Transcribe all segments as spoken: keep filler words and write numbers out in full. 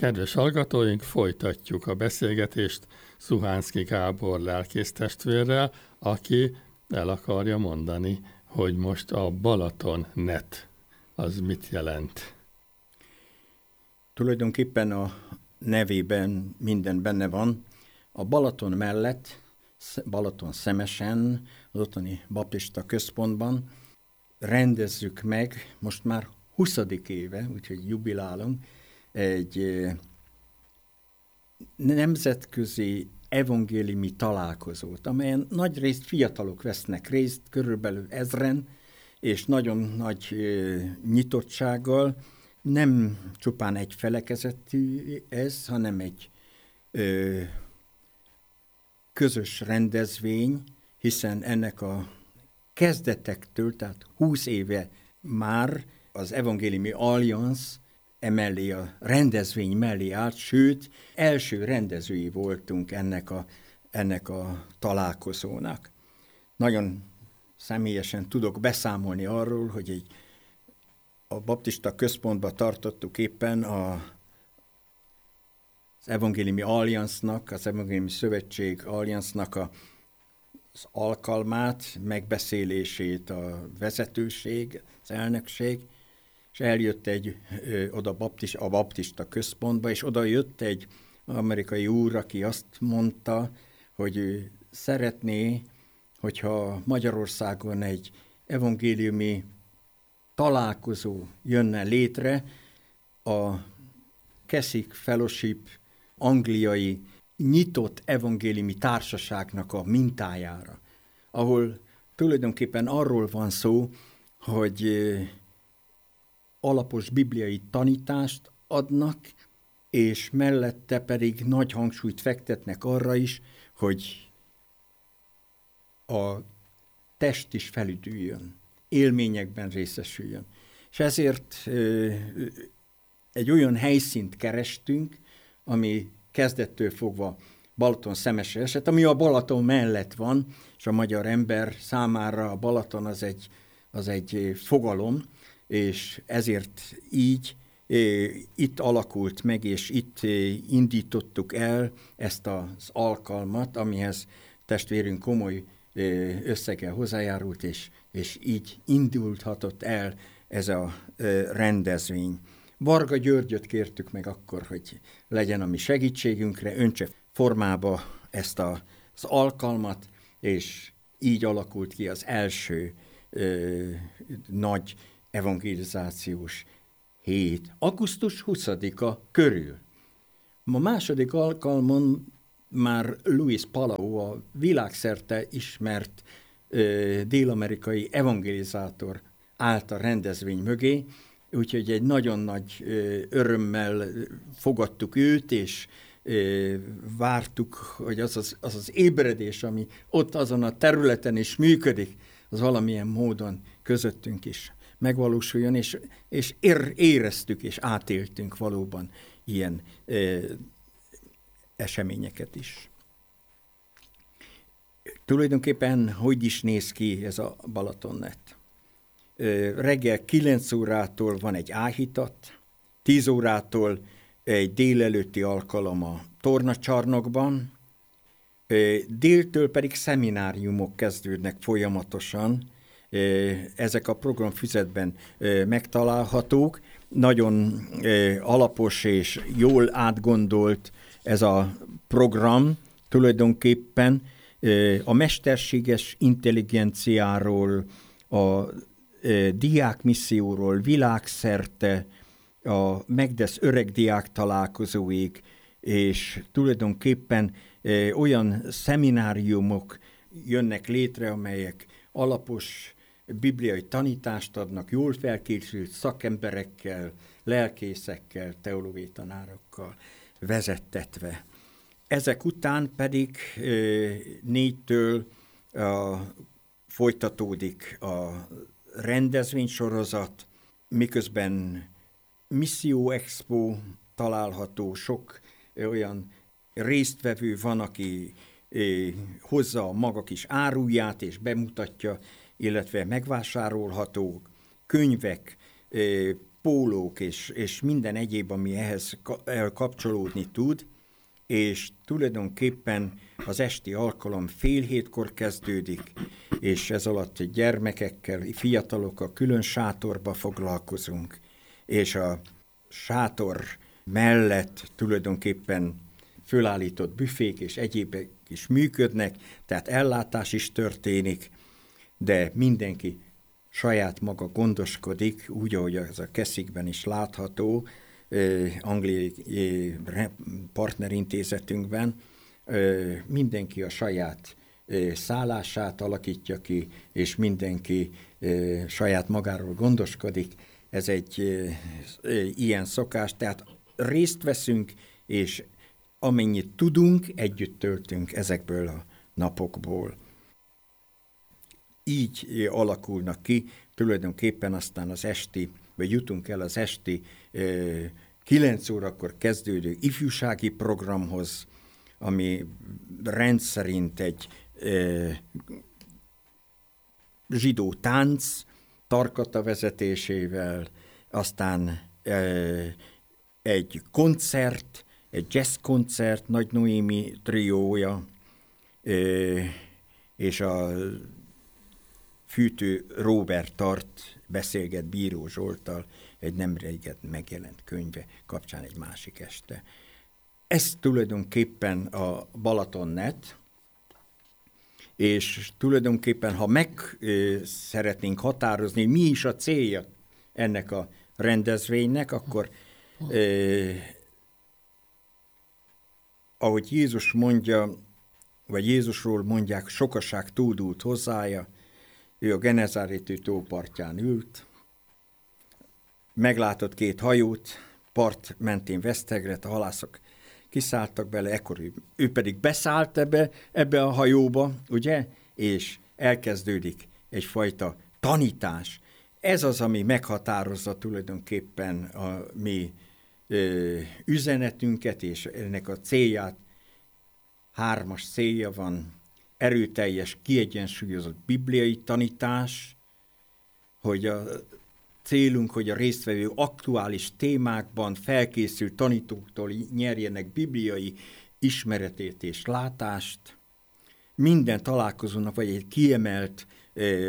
Kedves hallgatóink, folytatjuk a beszélgetést Szuhánszky Gábor lelkésztestvérrel, aki el akarja mondani, hogy most a Balaton net az mit jelent. Tulajdonképpen a nevében minden benne van. A Balaton mellett, Balaton Szemesen, az ottani baptista központban rendezzük meg, most már huszadik éve, úgyhogy jubilálunk, egy nemzetközi evangéliumi találkozót, amelyen nagyrészt fiatalok vesznek részt, körülbelül ezren, és nagyon nagy nyitottsággal. Nem csupán egy felekezetű ez, hanem egy ö, közös rendezvény, hiszen ennek a kezdetektől, tehát húsz éve már az Evangéliumi Allianz emellé a rendezvény mellé állt, sőt, első rendezői voltunk ennek a, ennek a találkozónak. Nagyon személyesen tudok beszámolni arról, hogy egy, a baptista központban tartottuk éppen a, az Evangéliumi Allianznak, az Evangéliumi Szövetség Allianznak a, az alkalmát, megbeszélését a vezetőség, az elnökség, és eljött egy ö, oda baptista, a baptista központba, és oda jött egy amerikai úr, aki azt mondta, hogy ő szeretné, hogyha Magyarországon egy evangéliumi találkozó jönne létre a Keswick Fellowship angliai nyitott evangéliumi társaságnak a mintájára, ahol tulajdonképpen arról van szó, hogy alapos bibliai tanítást adnak, és mellette pedig nagy hangsúlyt fektetnek arra is, hogy a test is felüdüljön, élményekben részesüljön. És ezért ö, egy olyan helyszínt kerestünk, ami kezdettől fogva Balaton Szemesre esett, ami a Balaton mellett van, és a magyar ember számára a Balaton az egy, az egy fogalom, és ezért így e, itt alakult meg, és itt e, indítottuk el ezt az alkalmat, amihez testvérünk komoly e, összeggel hozzájárult, és, és így indulhatott el ez a e, rendezvény. Varga Györgyöt kértük meg akkor, hogy legyen a mi segítségünkre, öntse formába ezt a, az alkalmat, és így alakult ki az első e, nagy evangelizációs hét, augusztus huszadika körül. A második alkalmon már Luis Palau, a világszerte ismert ö, dél-amerikai evangelizátor állt a rendezvény mögé, úgyhogy egy nagyon nagy ö, örömmel fogadtuk őt, és ö, vártuk, hogy az az, az az ébredés, ami ott azon a területen is működik, az valamilyen módon közöttünk is megvalósuljon, és, és ér, éreztük és átéltünk valóban ilyen e, eseményeket is. Tulajdonképpen hogy is néz ki ez a Balatonnet? E, reggel kilenc órától van egy áhítat, tíz órától egy délelőtti alkalom a tornacsarnokban, e, déltől pedig szemináriumok kezdődnek folyamatosan. Ezek a programfüzetben megtalálhatók. Nagyon alapos és jól átgondolt ez a program. Tulajdonképpen a mesterséges intelligenciáról, a diákmisszióról világszerte, a Megdesz öreg diák találkozóig, és tulajdonképpen olyan szemináriumok jönnek létre, amelyek alapos bibliai tanítást adnak, jól felkészült szakemberekkel, lelkészekkel, teológiai tanárokkal vezettetve. Ezek után pedig négytől a, folytatódik a rendezvénysorozat, miközben Misszió Expo található, sok olyan résztvevő van, aki hozza a maga kis áruját és bemutatja, illetve megvásárolható könyvek, pólók és, és minden egyéb, ami ehhez kapcsolódni tud, és tulajdonképpen az esti alkalom fél hétkor kezdődik, és ez alatt gyermekekkel, fiatalokkal külön sátorba foglalkozunk, és a sátor mellett tulajdonképpen fölállított büfék és egyébek is működnek, tehát ellátás is történik, de mindenki saját maga gondoskodik, úgy, ahogy ez a Keswickben is látható, eh, angliai eh, partnerintézetünkben, eh, mindenki a saját eh, szállását alakítja ki, és mindenki eh, saját magáról gondoskodik. Ez egy eh, eh, ilyen szokás, tehát részt veszünk, és amennyit tudunk, együtt töltünk ezekből a napokból. Így alakulnak ki, tulajdonképpen aztán az esti, vagy jutunk el az esti kilenc órakor kezdődő ifjúsági programhoz, ami rendszerint egy e, zsidó tánc Tarkata vezetésével, aztán e, egy koncert, egy jazz koncert, Nagy Noémi triója, e, és a Fűtő Róbert tart, beszélget Bíró Zsolttal egy nemrégen megjelent könyve kapcsán egy másik este. Ez tulajdonképpen a Balatonnet, és tulajdonképpen, ha meg szeretnénk határozni, mi is a célja ennek a rendezvénynek, akkor eh, ahogy Jézus mondja, vagy Jézusról mondják, sokaság túldult hozzája, ő a Genezáréti tó partján ült, meglátott két hajót, part mentén vesztegret, a halászok kiszálltak bele, ekkor ő, ő pedig beszállt ebbe, ebbe a hajóba, ugye, és elkezdődik egyfajta tanítás. Ez az, ami meghatározza tulajdonképpen a mi ö, üzenetünket, és ennek a célját, hármas célja van, erőteljes, kiegyensúlyozott bibliai tanítás, hogy a célunk, hogy a résztvevő aktuális témákban felkészült tanítóktól nyerjenek bibliai ismeretét és látást. Minden találkozónak vagy egy kiemelt eh,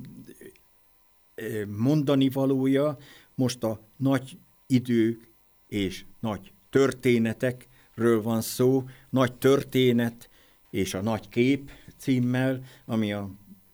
eh, mondani valója, most a nagy idők és nagy történetekről van szó, nagy történet és a nagy kép címmel, ami a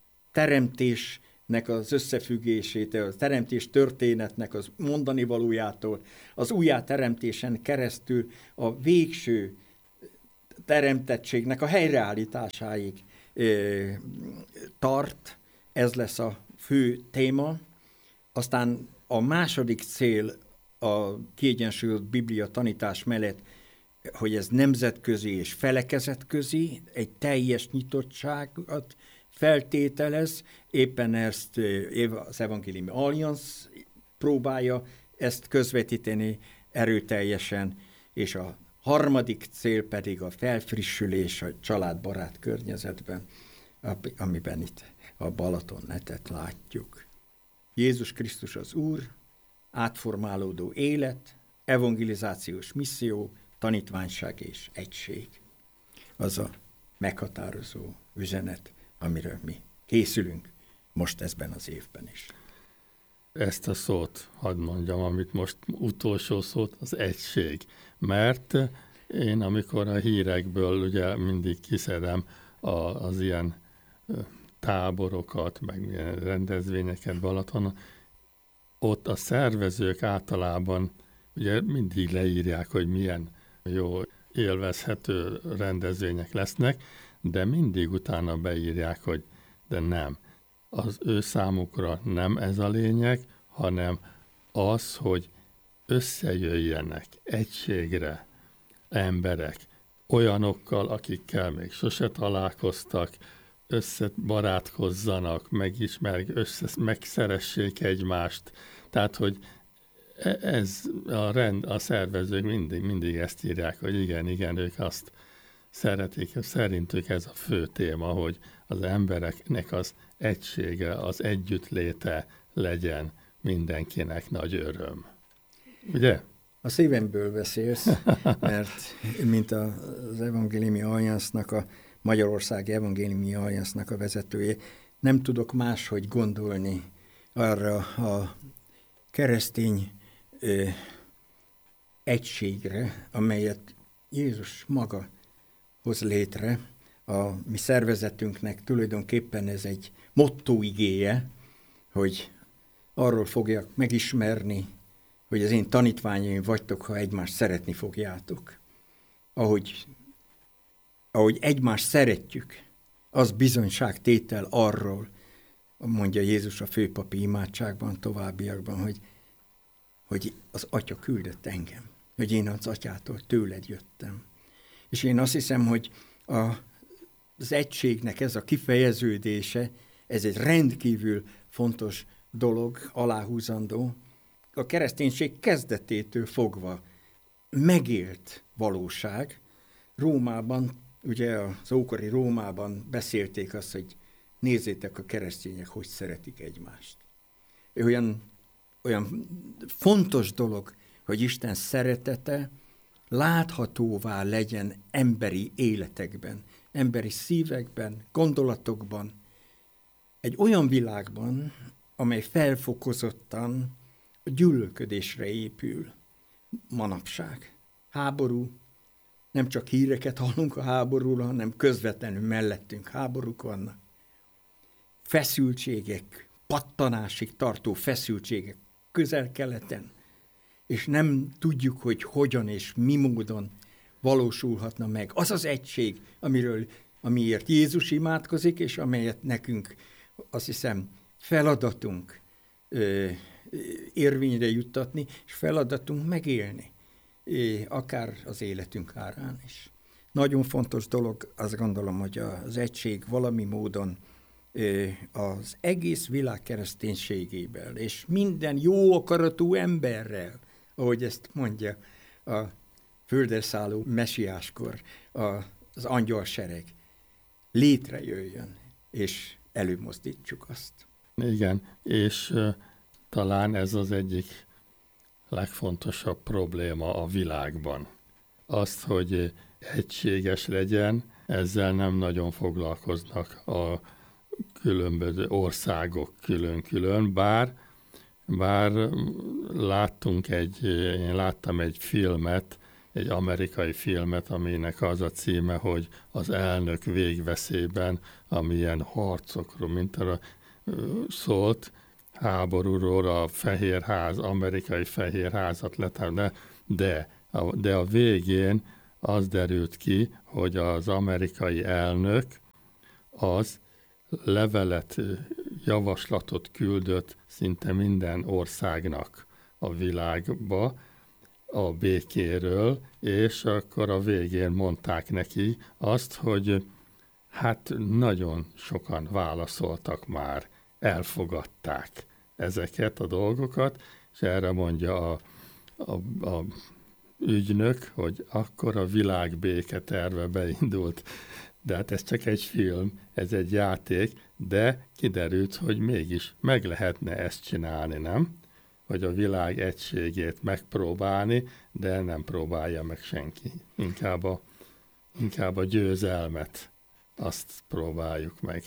teremtésnek az összefüggését, a teremtés történetnek az mondani valójától, az újjáteremtésen keresztül a végső teremtettségnek a helyreállításáig ö, tart. Ez lesz a fő téma. Aztán a második cél a kiegyensúlyozott biblia tanítás mellett, hogy ez nemzetközi és felekezetközi, egy teljes nyitottságot feltételez, éppen ezt az Evangéliumi Allianz próbálja ezt közvetíteni erőteljesen, és a harmadik cél pedig a felfrissülés a családbarát környezetben, amiben itt a Balatonnetet látjuk. Jézus Krisztus az Úr, átformálódó élet, evangelizációs misszió, tanítványság és egység. Az a meghatározó üzenet, amiről mi készülünk most ezben az évben is. Ezt a szót hadd mondjam, amit most utolsó szót, az egység. Mert én, amikor a hírekből ugye mindig kiszedem a, az ilyen táborokat, meg ilyen rendezvényeket Balatonon, ott a szervezők általában ugye mindig leírják, hogy milyen jó élvezhető rendezvények lesznek, de mindig utána beírják, hogy de nem. Az ő számukra nem ez a lényeg, hanem az, hogy összejöjjenek egységre emberek, olyanokkal, akikkel még sose találkoztak, összebarátkozzanak, megismerjék, össze, megszeressék egymást. Tehát, hogy ez a rend, a szervezők mindig, mindig ezt írják, hogy igen, igen, ők azt szeretik, szerintük ez a fő téma, hogy az embereknek az egysége, az együttléte legyen mindenkinek nagy öröm. Ugye? A szívemből beszélsz, mert mint az Evangéliumi Alliance-nak, a Magyarországi Evangéliumi Alliance-nak a vezetője, nem tudok máshogy gondolni arra a keresztény ö, egységre, amelyet Jézus maga hoz létre. A mi szervezetünknek tulajdonképpen ez egy mottóigéje, hogy arról fogják megismerni, hogy az én tanítványaim vagytok, ha egymást szeretni fogjátok. Ahogy, ahogy egymást szeretjük, az bizonyságtétel arról, mondja Jézus a főpapi imádságban, továbbiakban, hogy, hogy az Atya küldött engem, hogy én az Atyától tőled jöttem. És én azt hiszem, hogy a, az egységnek ez a kifejeződése, ez egy rendkívül fontos dolog, aláhúzandó. A kereszténység kezdetétől fogva megélt valóság. Rómában, ugye az ókori Rómában beszélték azt, hogy nézzétek a keresztények, hogy szeretik egymást. Olyan, olyan fontos dolog, hogy Isten szeretete láthatóvá legyen emberi életekben, emberi szívekben, gondolatokban, egy olyan világban, amely felfokozottan a gyűlölködésre épül manapság. Háború, nem csak híreket hallunk a háborúról, hanem közvetlenül mellettünk háborúk vannak. Feszültségek, pattanásig tartó feszültségek Közel-Keleten, és nem tudjuk, hogy hogyan és mi módon valósulhatna meg. Az az egység, amiről, amiért Jézus imádkozik, és amelyet nekünk, azt hiszem, feladatunk ö, érvényre juttatni, és feladatunk megélni, akár az életünk árán is. Nagyon fontos dolog, azt gondolom, hogy az egység valami módon az egész világ kereszténységével, és minden jó akaratú emberrel, ahogy ezt mondja a földre szálló mesiáskor az angyalsereg, létrejöjjön, és előmozdítsuk azt. Igen, és uh, talán ez az egyik legfontosabb probléma a világban. Azt, hogy egységes legyen, ezzel nem nagyon foglalkoznak a különböző országok külön-külön, bár, bár láttunk egy, én láttam egy filmet, egy amerikai filmet, aminek az a címe, hogy az elnök végveszélyben, amilyen harcokról, mint arra szólt, háborúról, a Fehérház, amerikai Fehérházat letámadni, de, de, de a végén az derült ki, hogy az amerikai elnök az levelet, javaslatot küldött szinte minden országnak a világba a békéről, és akkor a végén mondták neki azt, hogy hát nagyon sokan válaszoltak már, elfogadták ezeket a dolgokat, és erre mondja a, a, a ügynök, hogy akkor a világ béke terve beindult. De hát ez csak egy film, ez egy játék, de kiderült, hogy mégis meg lehetne ezt csinálni, nem? Hogy a világ egységét megpróbálni, de nem próbálja meg senki. Inkább a, inkább a győzelmet, azt próbáljuk meg.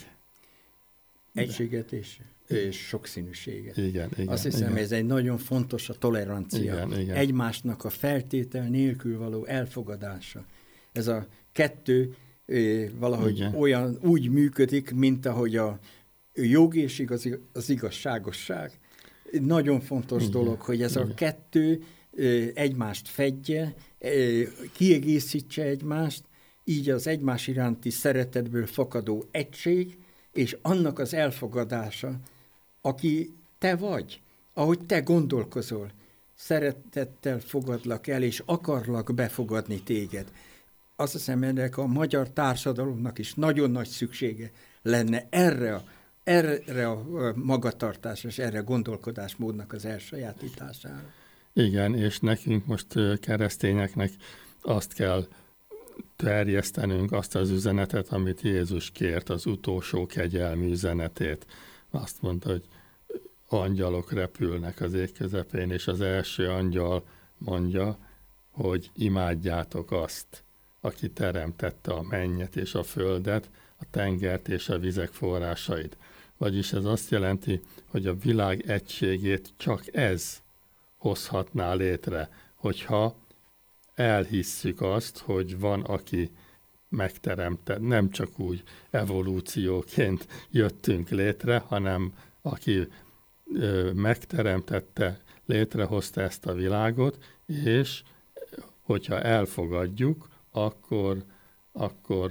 Egységet és, és sokszínűséget. Igen, igen. Azt hiszem, igen. ez egy nagyon fontos, a tolerancia. Igen, igen. Egymásnak a feltétel nélkül való elfogadása. Ez a kettő eh, valahogy igen. olyan úgy működik, mint ahogy a jog és igaz, az igazságosság. Nagyon fontos igen. dolog, hogy ez igen. a kettő eh, egymást fedje, eh, kiegészítse egymást, így az egymás iránti szeretetből fakadó egység, és annak az elfogadása, aki te vagy, ahogy te gondolkozol, szeretettel fogadlak el, és akarlak befogadni téged. Azt hiszem, ennek a magyar társadalomnak is nagyon nagy szüksége lenne erre a, erre a magatartásra, és erre a gondolkodásmódnak az elsajátítására. Igen, és nekünk most keresztényeknek azt kell terjesztenünk azt az üzenetet, amit Jézus kért, az utolsó kegyelmi üzenetét. Azt mondta, hogy angyalok repülnek az ég közepén, és az első angyal mondja, hogy imádjátok azt, aki teremtette a mennyet és a földet, a tengert és a vizek forrásait. Vagyis ez azt jelenti, hogy a világ egységét csak ez hozhatná létre, hogyha elhisszük azt, hogy van, aki megteremtett, nem csak úgy evolúcióként jöttünk létre, hanem aki ö, megteremtette, létrehozta ezt a világot, és hogyha elfogadjuk, akkor, akkor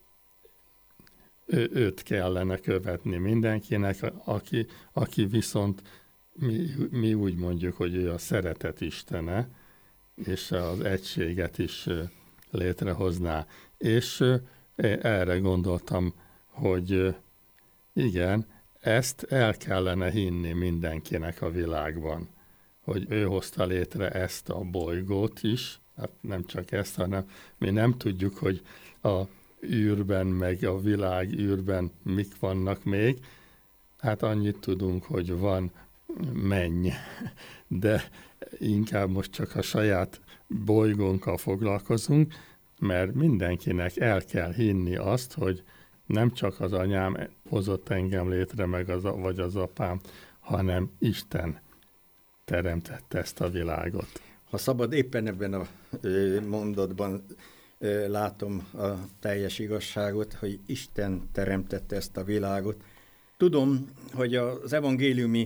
ő, őt kellene követni mindenkinek, aki, aki viszont mi, mi úgy mondjuk, hogy ő a szeretet istene, és az egységet is létrehozná. És erre gondoltam, hogy igen, ezt el kellene hinni mindenkinek a világban, hogy ő hozta létre ezt a bolygót is, hát nem csak ezt, hanem mi nem tudjuk, hogy a űrben, meg a világ űrben mik vannak még. Hát annyit tudunk, hogy van menny, de inkább most csak a saját bolygónkkal foglalkozunk, mert mindenkinek el kell hinni azt, hogy nem csak az anyám hozott engem létre, meg az, vagy az apám, hanem Isten teremtette ezt a világot. Ha szabad, éppen ebben a mondatban látom a teljes igazságot, hogy Isten teremtette ezt a világot. Tudom, hogy az evangéliumi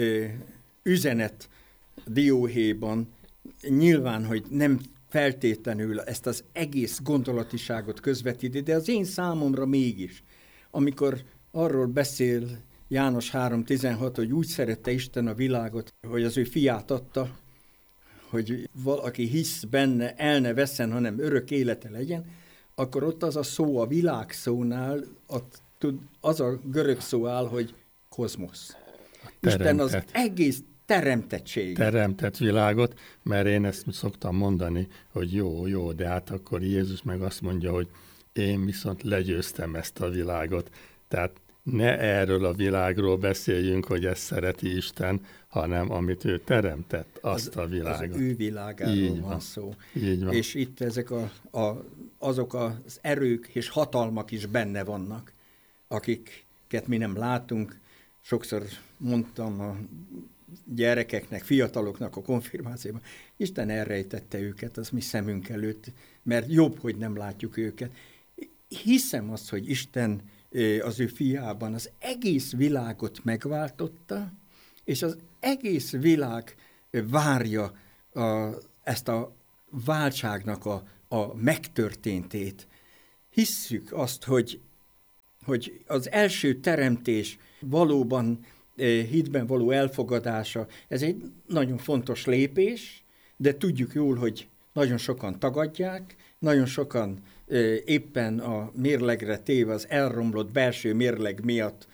üzenet dióhéjban nyilván, hogy nem feltétlenül ezt az egész gondolatiságot közvetíti, de az én számomra mégis, amikor arról beszél János három tizenhat, hogy úgy szerette Isten a világot, hogy az ő fiát adta, hogy valaki hisz benne, el ne vesszen, hanem örök élete legyen, akkor ott az a szó a világ szónál, az a görög szó áll, hogy kozmosz. Isten az egész teremtettség. Teremtett világot, mert én ezt szoktam mondani, hogy jó, jó, de hát akkor Jézus meg azt mondja, hogy én viszont legyőztem ezt a világot. Tehát ne erről a világról beszéljünk, hogy ezt szereti Isten, hanem amit ő teremtett, azt az, a világot. Az ő világáról Így van, van szó. Így van. És itt ezek a, a, azok az erők és hatalmak is benne vannak, akiket mi nem látunk. Sokszor mondtam a gyerekeknek, fiataloknak a konfirmációban, Isten elrejtette őket az mi szemünk előtt, mert jobb, hogy nem látjuk őket. Hiszem azt, hogy Isten az ő fiában az egész világot megváltotta, és az egész világ várja a, ezt a váltságnak a, a megtörténtét. Hisszük azt, hogy, hogy az első teremtés valóban hitben való elfogadása, ez egy nagyon fontos lépés, de tudjuk jól, hogy nagyon sokan tagadják, nagyon sokan éppen a mérlegre téve az elromlott belső mérleg miatt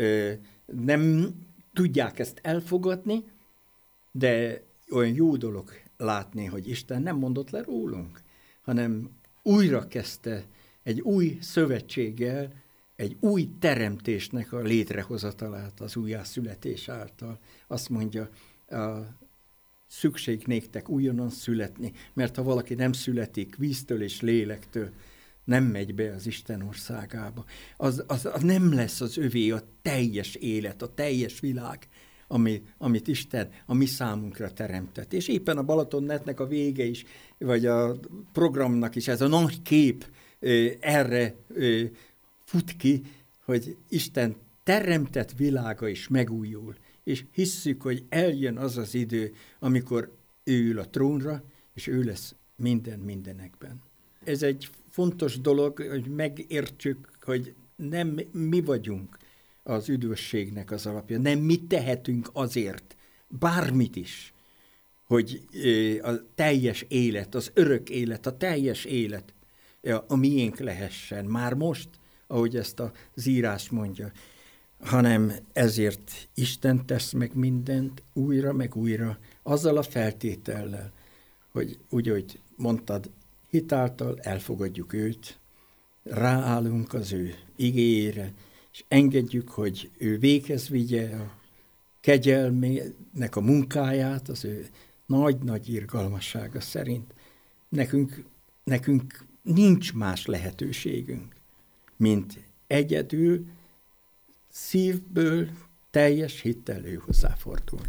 nem tudják ezt elfogadni, de olyan jó dolog látni, hogy Isten nem mondott le rólunk, hanem újra kezdte egy új szövetséggel, egy új teremtésnek a létrehozatalát az újjászületés által. Azt mondja, a szükség néktek újonnan születni, mert ha valaki nem születik víztől és lélektől, nem megy be az Isten országába. Az, az, az nem lesz az övé a teljes élet, a teljes világ, ami, amit Isten a mi számunkra teremtett. És éppen a Balatonnetnek a vége is, vagy a programnak is ez a nagy kép erre fut ki, hogy Isten teremtett világa is megújul, és hisszük, hogy eljön az az idő, amikor ő ül a trónra, és ő lesz minden mindenekben. Ez egy fontos dolog, hogy megértsük, hogy nem mi vagyunk az üdvösségnek az alapja, nem mi tehetünk azért, bármit is, hogy a teljes élet, az örök élet, a teljes élet a miénk lehessen. Már most, ahogy ezt az írás mondja, hanem ezért Isten tesz meg mindent újra, meg újra, azzal a feltétellel, hogy úgy, ahogy mondtad, hitáltal elfogadjuk őt, ráállunk az ő igéjére, és engedjük, hogy ő véghez vigye a kegyelmének a munkáját, az ő nagy-nagy irgalmassága szerint. Nekünk, nekünk nincs más lehetőségünk, mint egyedül szívből, teljes hittel ő hozzáfordulni.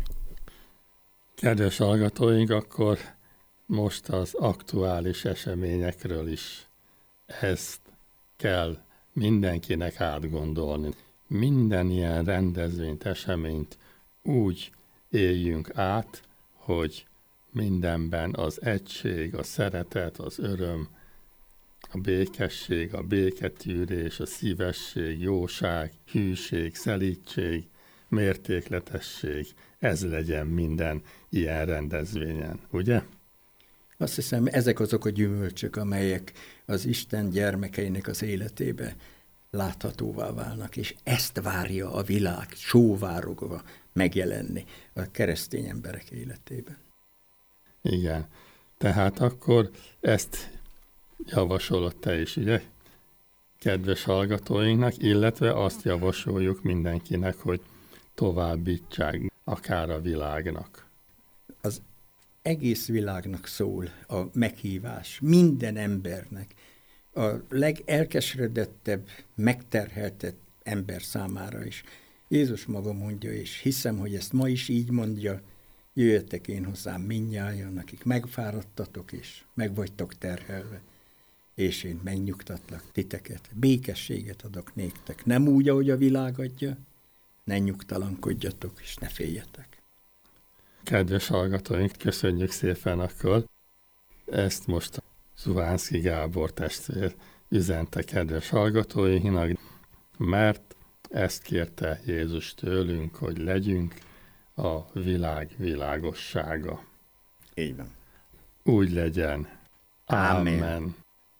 Kedves hallgatóink, akkor most az aktuális eseményekről is ezt kell mindenkinek átgondolni. Minden ilyen rendezvényt, eseményt úgy éljünk át, hogy mindenben az egység, a szeretet, az öröm, a békesség, a béketűrés, a szívesség, jóság, hűség, szelídség, mértékletesség, ez legyen minden ilyen rendezvényen, ugye? Azt hiszem, ezek azok a gyümölcsök, amelyek az Isten gyermekeinek az életébe láthatóvá válnak, és ezt várja a világ sóvárogva megjelenni a keresztény emberek életében. Igen. Tehát akkor ezt javasolod te is, ugye? Kedves hallgatóinknak, illetve azt javasoljuk mindenkinek, hogy továbbítsák akár a világnak. Az egész világnak szól a meghívás, minden embernek, a legelkeseredettebb, megterheltett ember számára is. Jézus maga mondja, és hiszem, hogy ezt ma is így mondja, jöjjetek én hozzám mindnyájan, akik megfáradtatok és meg vagytok terhelve, és én megnyugtatlak titeket, békességet adok néktek. Nem úgy, ahogy a világ adja, ne nyugtalankodjatok, és ne féljetek. Kedves hallgatóink, köszönjük szépen akkor. Ezt most Zuhánszky Gábor testvér üzente kedves hallgatóinknak, mert ezt kérte Jézus tőlünk, hogy legyünk a világ világossága. Így van. Úgy legyen. Ámen. Amen.